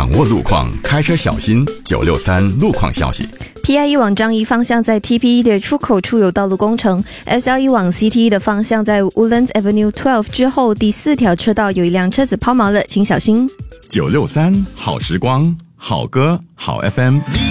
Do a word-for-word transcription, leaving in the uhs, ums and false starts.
掌握路况，开车小心。九六三路况消息。 P I E 往张掖方向在 T P E 的出口处有道路工程 ，S L E 往 C T E 的方向在 Woodlands Avenue 十二之后第四条车道有一辆车子抛锚了，请小心。 九六三好时光，好歌好 F M。